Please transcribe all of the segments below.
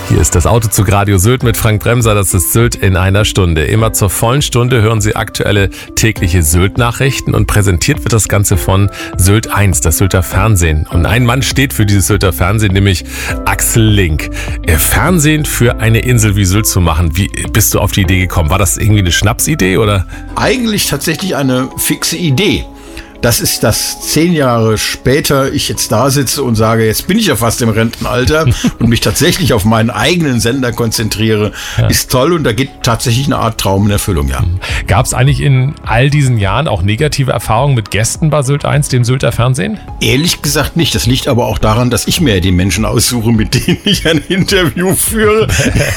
Hier ist das Autozug Radio Sylt mit Frank Bremser. Das ist Sylt in einer Stunde. Immer zur vollen Stunde hören Sie aktuelle tägliche Sylt-Nachrichten und präsentiert wird das Ganze von Sylt 1, das Sylter Fernsehen. Und ein Mann steht für dieses Sylter Fernsehen, nämlich Axel Link. Fernsehen für eine Insel wie Sylt zu machen. Wie bist du auf die Idee gekommen? War das irgendwie eine Schnapsidee oder? Eigentlich tatsächlich eine fixe Idee. Das ist, dass 10 Jahre später ich jetzt da sitze und sage, jetzt bin ich ja fast im Rentenalter und mich tatsächlich auf meinen eigenen Sender konzentriere, ist toll und da geht tatsächlich eine Art Traum in Erfüllung, ja. Gab es eigentlich in all diesen Jahren auch negative Erfahrungen mit Gästen bei Sylt 1, dem Sylter Fernsehen? Ehrlich gesagt nicht. Das liegt aber auch daran, dass ich mir die Menschen aussuche, mit denen ich ein Interview führe.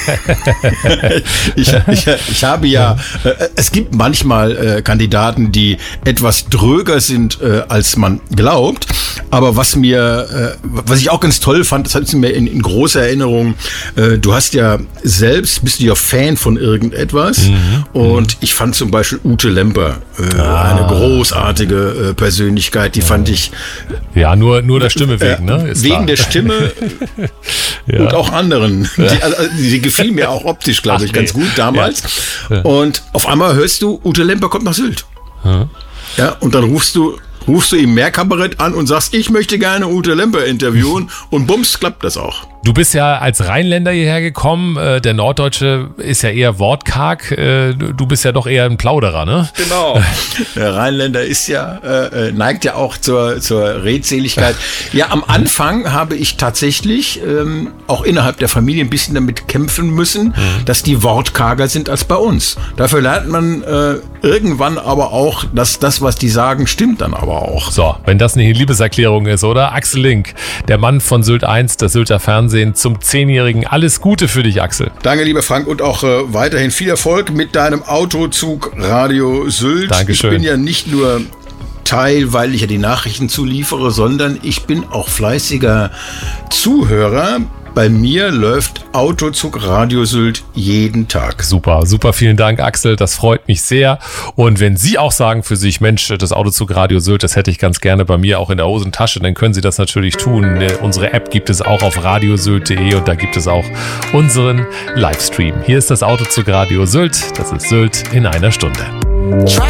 Ich habe ja, es gibt manchmal Kandidaten, die etwas dröger sind, als man glaubt. Aber was ich auch ganz toll fand, das hat mir in großer Erinnerung, du hast ja selbst, bist du ja Fan von irgendetwas. Und ich fand zum Beispiel Ute Lemper eine großartige Persönlichkeit, die fand ich... Ja, nur der Stimme wegen, ne? Ist wegen klar. Der Stimme und auch anderen. Die gefiel mir auch optisch, glaube ich, ganz gut damals. Ja. Und auf einmal hörst du, Ute Lemper kommt nach Sylt. Ja, und dann rufst du im Meerkabarett an und sagst, ich möchte gerne Ute Lemper interviewen und bums, klappt das auch. Du bist ja als Rheinländer hierher gekommen, der Norddeutsche ist ja eher wortkarg, du bist ja doch eher ein Plauderer, ne? Genau, der Rheinländer ist ja, neigt ja auch zur Redseligkeit. Ja, am Anfang habe ich tatsächlich auch innerhalb der Familie ein bisschen damit kämpfen müssen, dass die wortkarger sind als bei uns. Dafür lernt man irgendwann aber auch, dass das, was die sagen, stimmt dann aber auch. So, wenn das nicht eine Liebeserklärung ist, oder? Axel Link, der Mann von Sylt 1, das Sylter Fernsehen, zum 10-Jährigen. Alles Gute für dich, Axel. Danke, lieber Frank, und auch weiterhin viel Erfolg mit deinem Autozug Radio Sylt. Dankeschön. Ich bin ja nicht nur Teil, weil ich ja die Nachrichten zuliefere, sondern ich bin auch fleißiger Zuhörer. Bei mir läuft Autozug Radio Sylt jeden Tag. Super, super, vielen Dank, Axel. Das freut mich sehr. Und wenn Sie auch sagen für sich, Mensch, das Autozug Radio Sylt, das hätte ich ganz gerne bei mir auch in der Hosentasche, dann können Sie das natürlich tun. Unsere App gibt es auch auf radiosylt.de und da gibt es auch unseren Livestream. Hier ist das Autozug Radio Sylt. Das ist Sylt in einer Stunde.